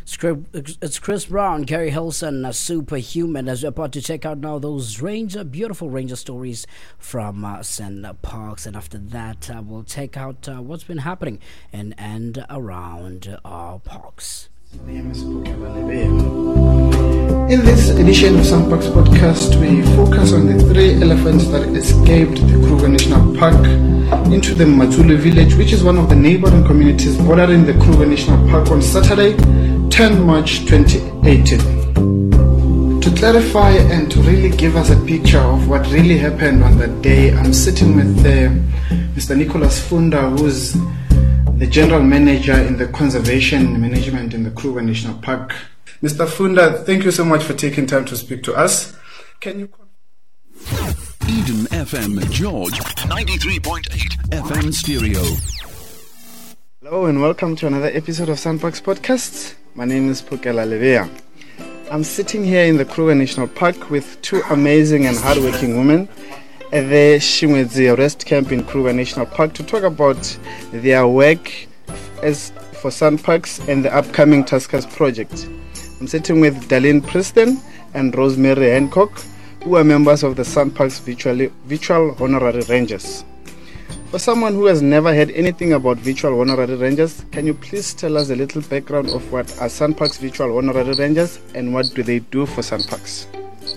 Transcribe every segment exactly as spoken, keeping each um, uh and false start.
It's Chris Brown, Gary Hilson, uh, Superhuman, as we're about to check out now those ranger, beautiful ranger stories from uh, SANParks. And after that, uh, we'll check out uh, what's been happening in and around our parks. In this edition of SANParks podcast, we focus on the three elephants that escaped the Kruger National Park into the Matsulu village, which is one of the neighboring communities bordering the Kruger National Park, on Saturday, the tenth of March twenty eighteen. To clarify and to really give us a picture of what really happened on that day, I'm sitting with uh, Mister Nicholas Funda, who's the General Manager in the Conservation Management in the Kruger National Park. Mister Funda, thank you so much for taking time to speak to us. Can you... Eden F M George, ninety-three point eight F M stereo. Hello and welcome to another episode of SANParks podcast. My name is Pukela Levea. I'm sitting here in the Kruger National Park with two amazing and hardworking women at the Shimwedzi Rest Camp in Kruger National Park to talk about their work as for SANParks and the upcoming Tuskers project. I'm sitting with Darlene Preston and Rosemary Hancock, who are members of the SANParks virtual, virtual Honorary Rangers. For someone who has never heard anything about virtual Honorary Rangers, can you please tell us a little background of what are SANParks virtual Honorary Rangers and what do they do for SANParks?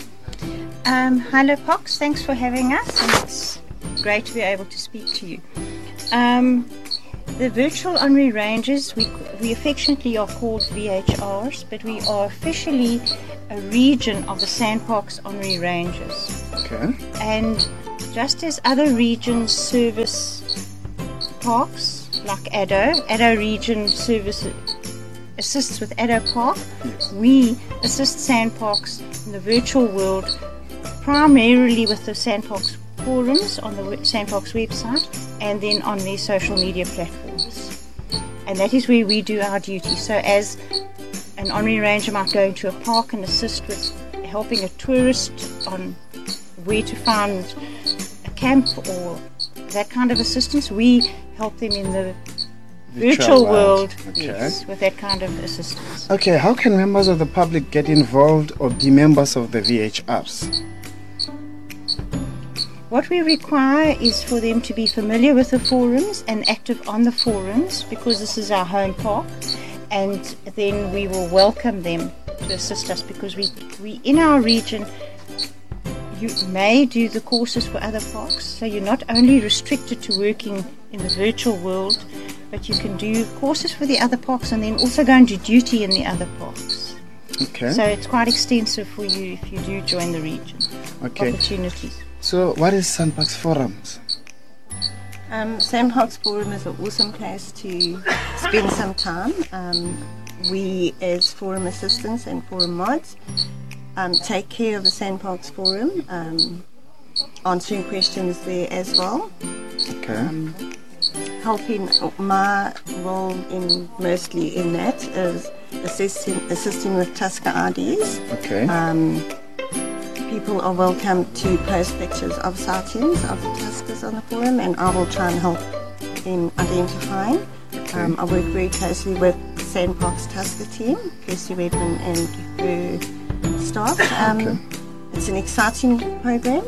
Um, hello Pox, thanks for having us, and it's great to be able to speak to you. Um, the virtual Honorary Rangers, we, we affectionately are called V H Rs, but we are officially a region of the SANParks Honorary Rangers. Okay. And just as other regions service parks, like Addo, Addo region service assists with Addo Park, yes. We assist SANParks in the virtual world primarily with the SANParks forums on the SANParks website and then on their social media platforms. And that is where we do our duty. So as an honorary ranger might go into a park and assist with helping a tourist on where to find a camp or that kind of assistance, we help them in the virtual, virtual world, okay. Yes, with that kind of assistance. Okay, how can members of the public get involved or be members of the V H Rs? What we require is for them to be familiar with the forums and active on the forums, because this is our home park, and then we will welcome them to assist us, because we, we in our region, you may do the courses for other parks, so you're not only restricted to working in the virtual world, but you can do courses for the other parks and then also go and do duty in the other parks. Okay. So it's quite extensive for you if you do join the region. Okay. Opportunities. So what is SANParks Forums? Um, SANParks Forum is an awesome place to spend some time. Um, we as forum assistants and forum mods um, take care of the SANParks Forum, um, answering questions there as well. Okay. Um, helping, my role in mostly in that is assisting, assisting with Tusker I Ds. Okay. Um, people are welcome to post pictures of sightings of the Tuskers on the forum, and I will try and help in identifying. Okay. Um, I work very closely with the SANParks Tusker team, Kirsty Redmond and her staff. Um, okay. It's an exciting program,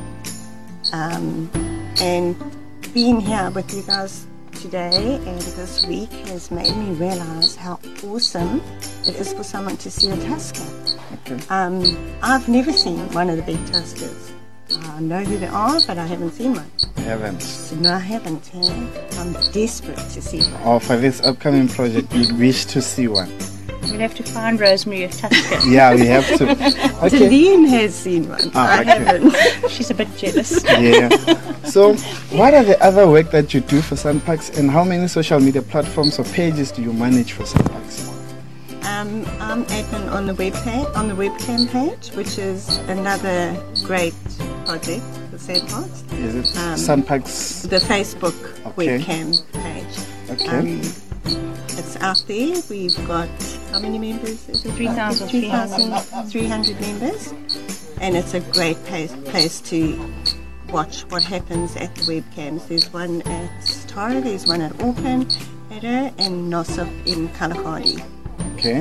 um, and being here with you guys today and this week has made me realize how awesome it is for someone to see a Tusker. Okay. Um, I've never seen one of the big Tuskers. I know who they are, but I haven't seen one. I haven't. So, no, I haven't. Eh? I'm desperate to see one. Oh, for this upcoming project, we wish to see one. We'll have to find Rosemary a Tusker. Yeah, we have to. Okay. Celine has seen one. Ah, I okay. haven't. She's a bit jealous. Yeah. So, what are the other work that you do for SANParks, and how many social media platforms or pages do you manage for SANParks? Um, I'm admin on the web page, on the webcam page, which is another great project for SANParks. Is it Um, SANParks? The Facebook Okay. webcam page. Okay. Um, it's out there. We've got, how many members? Is it? three thousand three thousand three hundred members. And it's a great place, place to watch what happens at the webcams. There's one at Tara, there's one at Auckland, Addo, and Nosop in Kalahari. Okay.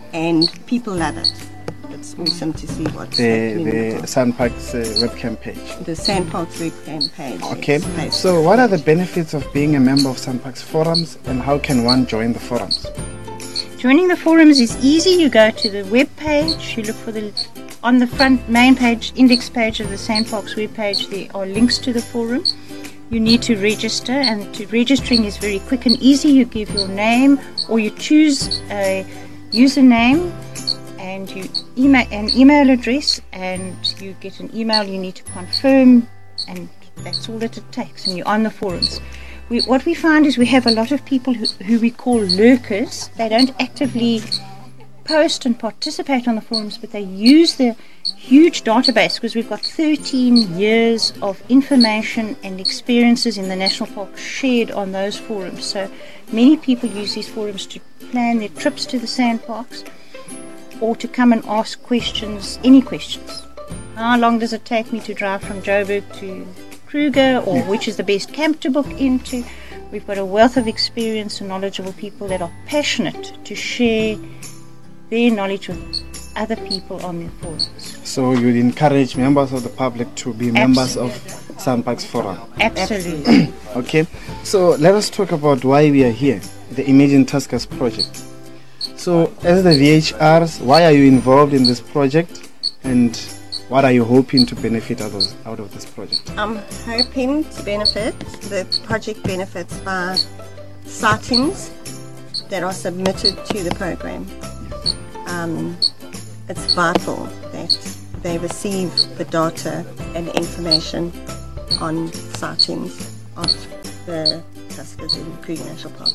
and people love it. It's awesome to see what's The, happening. the SANParks uh, webcam page. The SANParks webcam page. Okay, yes. so what are the benefits of being a member of SANParks forums, and how can one join the forums? Joining the forums is easy. You go to the web page, you look for the, on the front main page, index page of the SANParks web page, there are links to the forum. You need to register, and to registering is very quick and easy. You give your name, or you choose a username, and you email an email address, and you get an email you need to confirm, and that's all that it takes, and you're on the forums. We, what we find is we have a lot of people who, who we call lurkers. They don't actively post and participate on the forums, but they use the huge database, because we've got thirteen years of information and experiences in the national park shared on those forums. So many people use these forums to plan their trips to the SANParks, or to come and ask questions, any questions. How long does it take me to drive from Joburg to Kruger, or which is the best camp to book into? We've got a wealth of experience and knowledgeable people that are passionate to share their knowledge with other people on their forums. So you'd encourage members of the public to be members of SANParks forum? Absolutely. Okay, so let us talk about why we are here, the Imagine Tuskers project. So as the V H Rs, why are you involved in this project, and what are you hoping to benefit out of, out of this project? I'm hoping to benefit, the project benefits by sightings that are submitted to the program. Um, it's vital that they receive the data and information on sightings of the tuskers in Kruger National Park.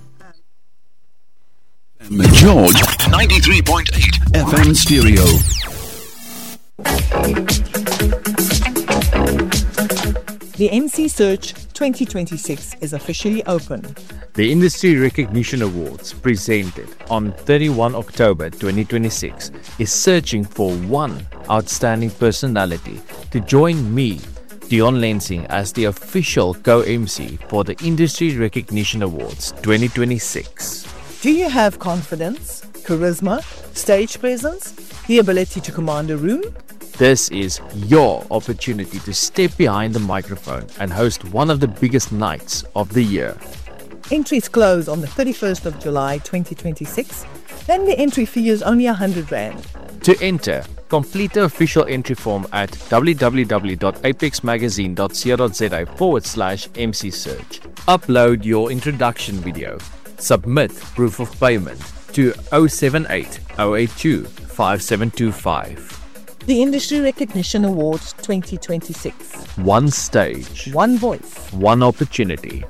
George, ninety-three point eight F M stereo. The M C Search twenty twenty-six is officially open. The Industry Recognition Awards, presented on thirty-first of October twenty twenty-six, is searching for one outstanding personality to join me, Dion Lansing, as the official co-M C for the Industry Recognition Awards twenty twenty-six. Do you have confidence, charisma, stage presence, the ability to command a room? This is your opportunity to step behind the microphone and host one of the biggest nights of the year. Entries close on the thirty-first of July twenty twenty-six, then the entry fee is only one hundred rand. To enter, complete the official entry form at www.apexmagazine.co.za forward slash MC Search. Upload your introduction video. Submit proof of payment to zero seven eight zero eight two five seven two five. The Industry Recognition Awards twenty twenty-six. One stage, One voice. one opportunity.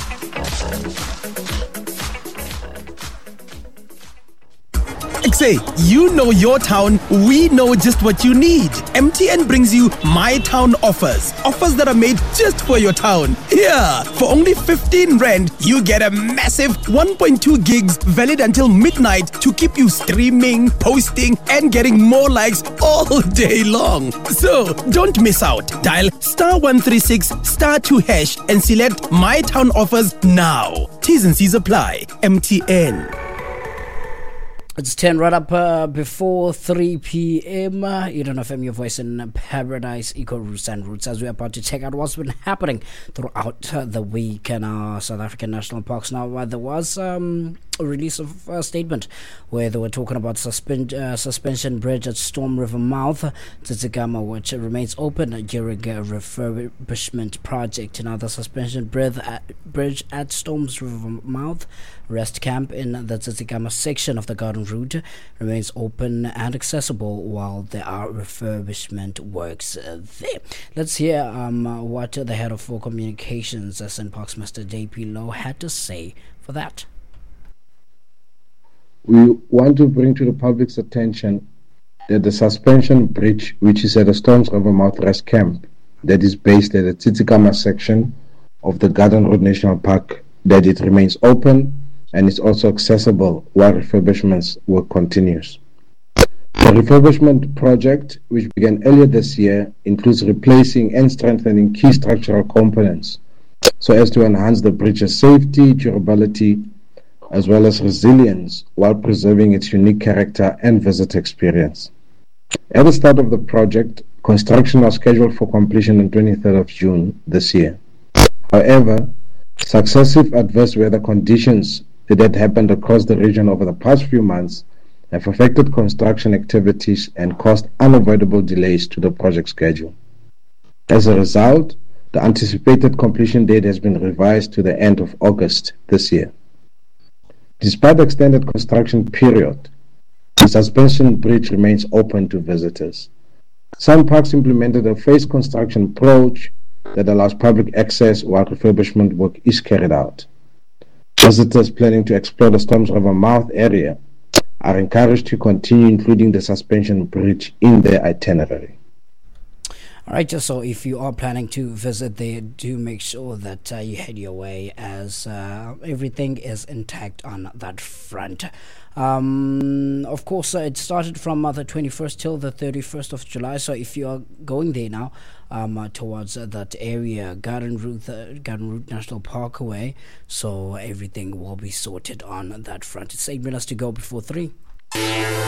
Say, you know your town, we know just what you need. M T N brings you My Town offers. Offers that are made just for your town. Here, for only fifteen rand, you get a massive one point two gigs valid until midnight to keep you streaming, posting, and getting more likes all day long. So, don't miss out. Dial star one three six star two hash and select My Town offers now. T's and C's apply. M T N. It's ten right up uh, before three p.m. Uh, Eden F M, your voice in paradise, Eco Roots and Roots, as we're about to check out what's been happening throughout uh, the week in our South African national parks. Now, uh, there was um, a release of a statement where they were talking about suspend, uh, suspension bridge at Storm River Mouth, Tsitsikamma, which remains open during a refurbishment project. Now, the suspension bridge at, bridge at Storm's River Mouth rest camp in the Tsitsikamma section of the Garden Route remains open and accessible while there are refurbishment works uh, there. Let's hear um, uh, what the head of for communications, uh, SANParks, Mister J P Low, had to say for that. We want to bring to the public's attention that the suspension bridge, which is at the Storms River Mouth rest camp, that is based at the Tsitsikamma section of the Garden Road National Park, that it remains open and is also accessible while refurbishments work continues. The refurbishment project, which began earlier this year, includes replacing and strengthening key structural components so as to enhance the bridge's safety, durability, as well as resilience while preserving its unique character and visitor experience. At the start of the project, construction was scheduled for completion on twenty-third of June this year. However, successive adverse weather conditions that had happened across the region over the past few months have affected construction activities and caused unavoidable delays to the project schedule. As a result, the anticipated completion date has been revised to the end of August this year. Despite the extended construction period, the suspension bridge remains open to visitors. SANParks implemented a phased construction approach that allows public access while refurbishment work is carried out. Visitors planning to explore the Storms River mouth area are encouraged to continue including the suspension bridge in their itinerary. All right, just so if you are planning to visit there, do make sure that uh, you head your way, as uh, everything is intact on that front. Um, of course, uh, it started from uh, the twenty-first till the thirty-first of July. So if you are going there now um, uh, towards uh, that area, Garden Route, uh, Garden Route National Parkway, so everything will be sorted on that front. It's eight minutes to go before three.